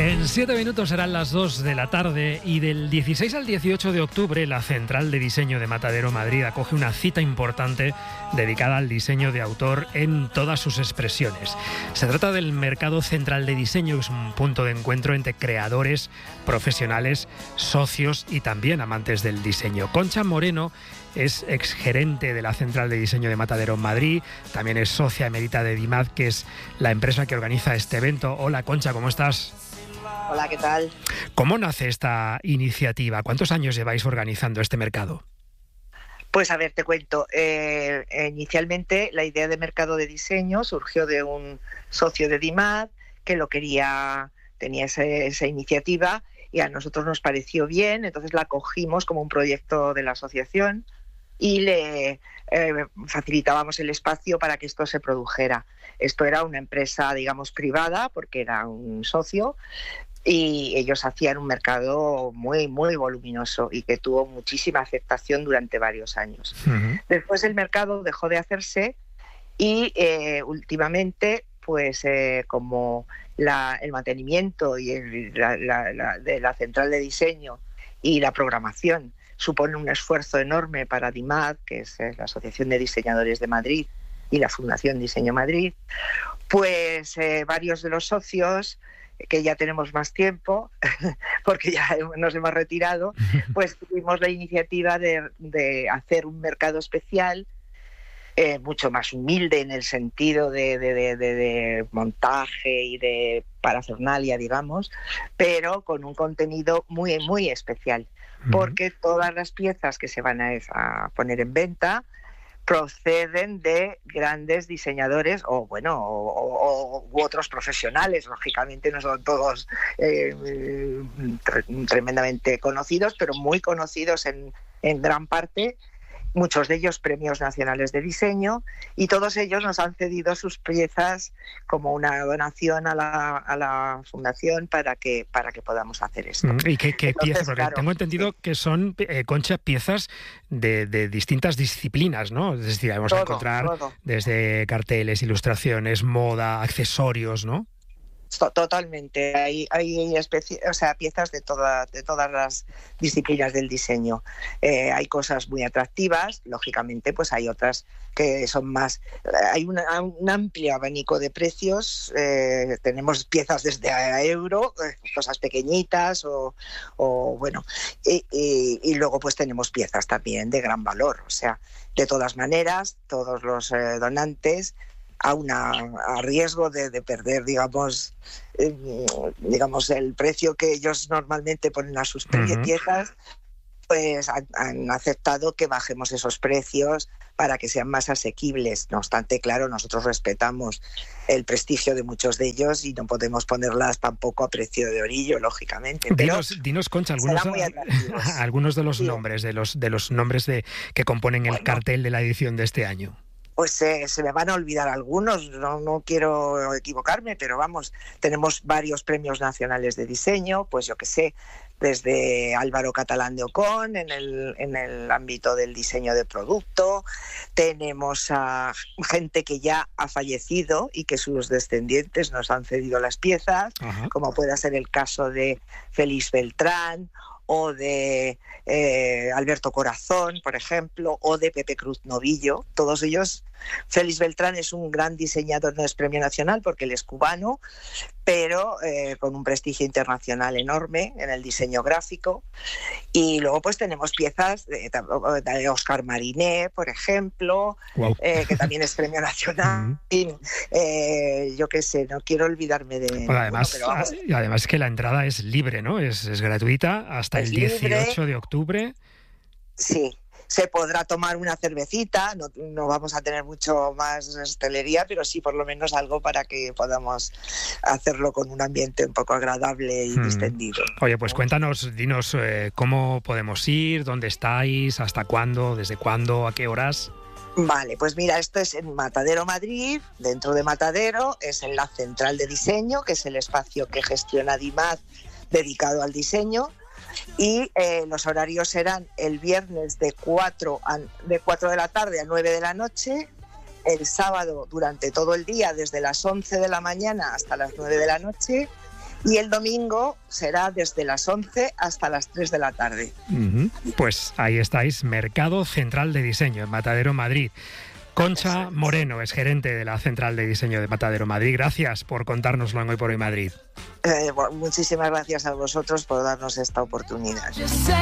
En 7 minutos serán las 2 de la tarde y del 16 al 18 de octubre la Central de Diseño de Matadero Madrid acoge una cita importante dedicada al diseño de autor en todas sus expresiones. Se trata del Mercado Central de Diseño, que es un punto de encuentro entre creadores, profesionales, socios y también amantes del diseño. Concha Moreno es exgerente de la Central de Diseño de Matadero Madrid, también es socia emérita de DIMAD, que es la empresa que organiza este evento. Hola Concha, ¿cómo estás? Hola, ¿qué tal? ¿Cómo nace esta iniciativa? ¿Cuántos años lleváis organizando este mercado? Pues a ver, te cuento. Inicialmente la idea de mercado de diseño surgió de un socio de DIMAD que tenía esa iniciativa y a nosotros nos pareció bien, entonces la cogimos como un proyecto de la asociación y le facilitábamos el espacio para que esto se produjera. Esto era una empresa, digamos, privada, porque era un socio, y ellos hacían un mercado muy, muy voluminoso y que tuvo muchísima aceptación durante varios años. Uh-huh. Después el mercado dejó de hacerse y últimamente, pues como el mantenimiento y de la central de diseño y la programación supone un esfuerzo enorme para DIMAD, que es la Asociación de Diseñadores de Madrid, y la Fundación Diseño Madrid, pues varios de los socios, que ya tenemos más tiempo, porque ya nos hemos retirado, pues tuvimos la iniciativa de hacer un mercado especial, mucho más humilde en el sentido de montaje y de parafernalia, digamos, pero con un contenido muy, muy especial, porque todas las piezas que se van a poner en venta proceden de grandes diseñadores u otros profesionales. Lógicamente no son todos tremendamente conocidos, pero muy conocidos en gran parte, muchos de ellos premios nacionales de diseño, y todos ellos nos han cedido sus piezas como una donación a la fundación para que podamos hacer esto. ¿Y qué piezas? Porque claro, tengo entendido que son, Concha, piezas de distintas disciplinas, ¿no? Es decir, vamos a encontrar desde carteles, ilustraciones, moda, accesorios, ¿no? Totalmente, hay piezas de todas las disciplinas del diseño. Hay cosas muy atractivas, lógicamente, pues hay otras que son más. Hay un amplio abanico de precios. Tenemos piezas desde a euro, cosas pequeñitas y luego pues tenemos piezas también de gran valor. O sea, de todas maneras, todos los donantes, a riesgo de perder, digamos, el precio que ellos normalmente ponen a sus piezas, pues han aceptado que bajemos esos precios para que sean más asequibles. No obstante, claro, nosotros respetamos el prestigio de muchos de ellos y no podemos ponerlas tampoco a precio de orillo, lógicamente. Dinos, Concha, algunos de los nombres, de los nombres que componen el cartel de la edición de este año. Pues se me van a olvidar algunos, no quiero equivocarme, pero vamos, tenemos varios premios nacionales de diseño, pues yo qué sé, desde Álvaro Catalán de Ocón en el ámbito del diseño de producto. Tenemos a gente que ya ha fallecido y que sus descendientes nos han cedido las piezas, uh-huh, como pueda ser el caso de Félix Beltrán o de Alberto Corazón, por ejemplo, o de Pepe Cruz Novillo. Todos ellos. Félix Beltrán es un gran diseñador, no es premio nacional porque él es cubano, pero con un prestigio internacional enorme en el diseño gráfico. Y luego pues tenemos piezas de Óscar Mariné, por ejemplo, wow, que también es premio nacional. Yo qué sé, no quiero olvidarme de... Bueno, además que la entrada es libre, ¿no? Es gratuita hasta el 18 de octubre. Sí. Se podrá tomar una cervecita, no vamos a tener mucho más hostelería, pero sí por lo menos algo para que podamos hacerlo con un ambiente un poco agradable y distendido. Oye, pues dinos cómo podemos ir, dónde estáis, hasta cuándo, desde cuándo, a qué horas. Vale, pues mira, esto es en Matadero Madrid. Dentro de Matadero es en la Central de Diseño, que es el espacio que gestiona DIMAD dedicado al diseño. Y los horarios serán el viernes de 4 de la tarde a 9 de la noche, el sábado durante todo el día desde las 11 de la mañana hasta las 9 de la noche Y el domingo será desde las 11 hasta las 3 de la tarde. Pues ahí estáis, Mercado Central de Diseño, en Matadero, Madrid. Concha Moreno es gerente de la Central de Diseño de Matadero, Madrid. Gracias por contárnoslo en Hoy por Hoy Madrid. Muchísimas gracias a vosotros por darnos esta oportunidad.